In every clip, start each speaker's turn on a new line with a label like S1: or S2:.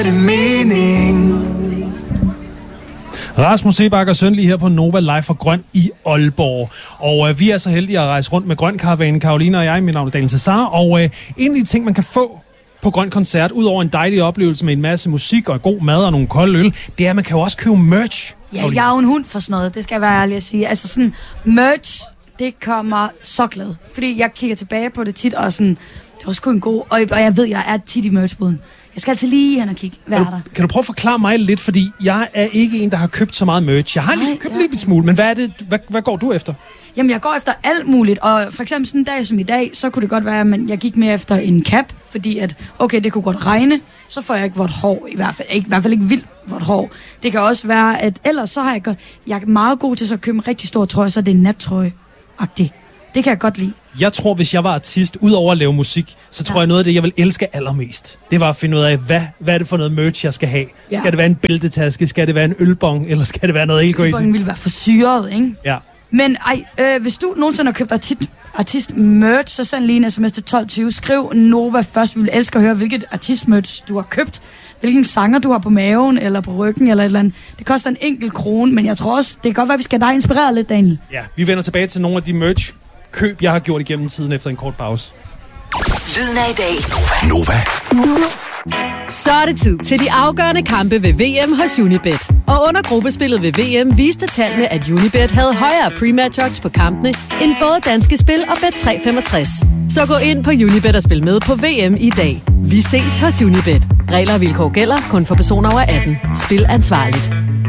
S1: Rasmus Seebach og Søn lige her på Nova Live for Grøn i Aalborg. Og vi er så heldige at rejse rundt med Grøn Karavanen, Karoline og jeg. Mit navn er Daniel Cesar. Og en af de ting, man kan få på Grøn Koncert, udover en dejlig oplevelse med en masse musik og god mad og nogle kolde øl, det er, at man kan jo også købe merch.
S2: Ja, jeg er jo en hund for sådan noget, det skal jeg være ærlig at sige. Altså sådan, merch, det kommer så glad. Fordi jeg kigger tilbage på det tit, og sådan, det var sgu en god, og jeg ved, jeg er tit i merchboden. Jeg skal altid lige hen og kigge. Hvad er der?
S1: Kan du prøve at forklare mig lidt, fordi jeg er ikke en, der har købt så meget merch. Jeg har lige købt lidt smule, men hvad er det? Hvad går du efter?
S2: Jamen, jeg går efter alt muligt, og for eksempel sådan en dag som i dag, så kunne det godt være, at jeg gik mere efter en cap, fordi at, okay, det kunne godt regne, så får jeg ikke vådt hår, i hvert fald ikke vildt vådt hår. Det kan også være, at ellers så har jeg er meget god til så at købe en rigtig stor trøje, så er det en nattrøje-agtig. Det kan jeg godt lide.
S1: Jeg tror, hvis jeg var artist, udover at lave musik, så tror jeg noget af det, jeg vil elske allermest. Det var at finde ud af, hvad er det for noget merch, jeg skal have? Ja. Skal det være en bæltetaske? Skal det være en ølbong? Eller skal det være noget helt crazy?
S2: Ølbongen ville være for syret, ikke?
S1: Ja.
S2: Men hvis du nogensinde har købt artist-merch, så send lige en sms til 1220. Skriv Nova først. Vi vil elske at høre, hvilket artist-merch du har købt. Hvilken sanger du har på maven, eller på ryggen, eller et eller andet. Det koster en enkelt krone, men jeg tror også, det kan godt være, vi skal dig inspirere lidt, Daniel. Ja,
S1: vi vender tilbage til nogle af de merch-køb, jeg har gjort igennem tiden efter en kort pause.
S3: Lyden af i dag.
S4: Nova.
S5: Så er det tid til de afgørende kampe ved VM hos Unibet. Og under gruppespillet ved VM viste tallene, at Unibet havde højere pre-match odds på kampene end både Danske Spil og Bet365. Så gå ind på Unibet og spil med på VM i dag. Vi ses hos Unibet. Regler og vilkår gælder kun for personer over 18. Spil ansvarligt.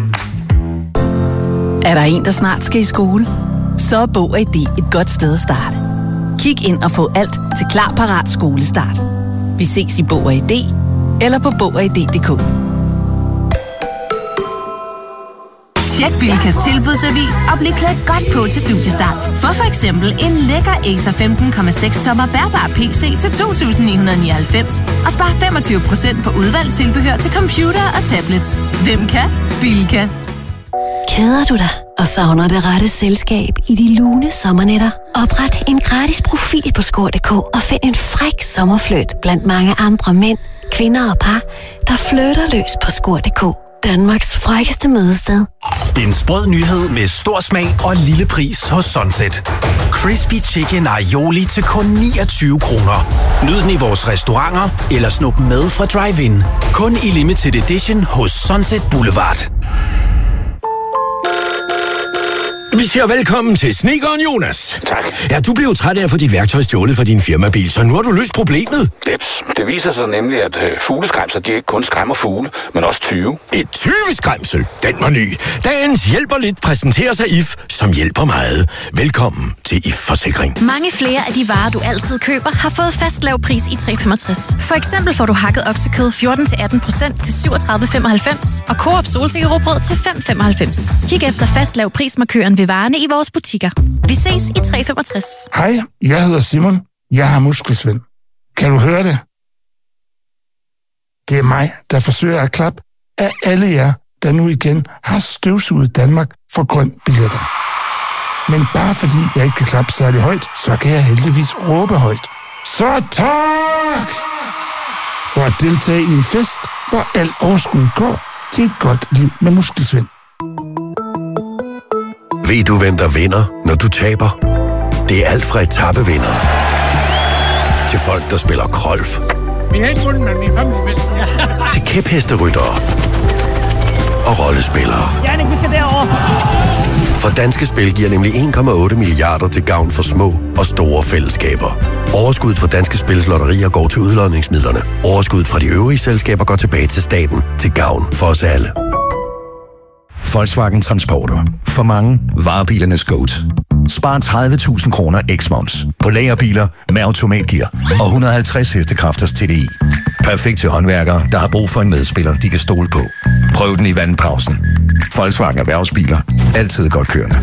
S3: Er der en, der snart skal i skole? Så er Bog og ID et godt sted at starte. Kig ind og få alt til klar, parat skolestart. Vi ses i Bog og ID eller på bogogid.dk.
S6: Tjek Bilkas tilbudsavis og bliv klædt godt på til studiestart. For eksempel en lækker Acer 15,6 tommer bærbar PC til 2.999 og spar 25% på udvalgt tilbehør til computer og tablets. Hvem kan? Bilka.
S7: Keder du dig og savner det rette selskab i de lune sommernætter? Opret en gratis profil på Skor.dk og find en fræk sommerfløjt blandt mange andre mænd, kvinder og par, der flytter løs på Skor.dk. Danmarks frækkeste mødested.
S4: En sprød nyhed med stor smag og lille pris hos Sunset. Crispy Chicken Aioli til kun 29 kroner. Nyd den i vores restauranter eller snup med fra Drive-In. Kun i limited edition hos Sunset Boulevard. Vi siger velkommen til snedkeren Jonas.
S8: Tak.
S4: Ja, du blev træt af at få dit værktøj stjålet fra din firmabil, så nu har du løst problemet.
S8: Det viser sig nemlig, at fugleskræmser, de ikke kun skræmmer fugle, men også tyve.
S4: Et tyveskræmsel? Den var ny. Dagens hjælper lidt præsenterer sig IF, som hjælper meget. Velkommen til IF Forsikring.
S9: Mange flere af de varer, du altid køber, har fået fast lav pris i 365. For eksempel får du hakket oksekød 14-18% til 37,95 og Coop solsikkerråbrød til 5,95. Kig efter fast lav prismarkøren ved varerne i vores butikker. Vi ses i 365.
S10: Hej, jeg hedder Simon. Jeg har muskelsvind. Kan du høre det? Det er mig, der forsøger at klappe af alle jer, der nu igen har støvsuget Danmark for grøn billetter. Men bare fordi jeg ikke kan klappe særlig højt, så kan jeg heldigvis råbe højt. Så tak! For at deltage i en fest, hvor alt overskud går til et godt liv med muskelsvind.
S4: Ved du, hvem der vinder, når du taber? Det er alt fra etappevinder til folk, der spiller golf.
S11: Vi har ikke vundet, men vi er fremme
S4: til kæphesteryttere og rollespillere.
S11: Jannik, vi skal derover.
S4: For Danske Spil giver nemlig 1,8 milliarder til gavn for små og store fællesskaber. Overskuddet fra Danske Spils lotterier går til udlodningsmidlerne. Overskuddet fra de øvrige selskaber går tilbage til staten til gavn for os alle.
S12: Volkswagen Transporter. For mange varebilernes GOAT. Spar 30.000 kroner x-moms på lagerbiler med automatgear og 150 hestekræfters TDI. Perfekt til håndværkere, der har brug for en medspiller, de kan stole på. Prøv den i vandpausen. Volkswagen Erhvervsbiler. Altid godt kørende.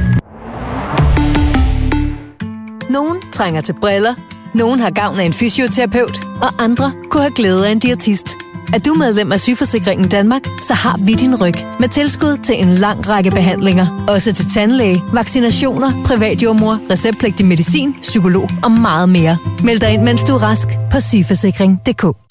S5: Nogen trænger til briller, nogen har gavn af en fysioterapeut, og andre kunne have glæde af en diætist. Er du medlem af Sygeforsikringen Danmark, så har vi din ryg med tilskud til en lang række behandlinger. Også til tandlæge, vaccinationer, privatjordmor, receptpligtig medicin, psykolog og meget mere. Meld dig ind, mens du er rask på sygeforsikring.dk.